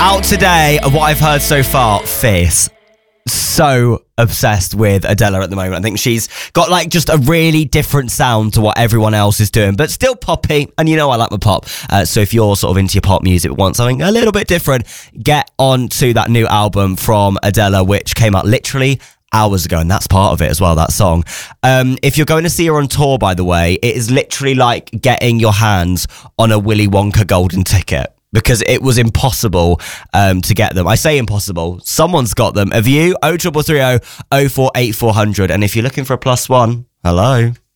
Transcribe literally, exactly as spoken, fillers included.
Out today, what I've heard so far, fierce. So obsessed with Adele at the moment. I think she's got like just a really different sound to what everyone else is doing, but still poppy. And you know I like my pop. Uh, so if you're sort of into your pop music but want something a little bit different, get on to that new album from Adele, which came out literally hours ago, and that's part of it as well, that song. Um, if you're going to see her on tour, by the way, it is literally like getting your hands on a Willy Wonka golden ticket, because it was impossible um, to get them. I say impossible. Someone's got them. Have you? oh triple three oh oh four eight four hundred. And if you're looking for a plus one, hello.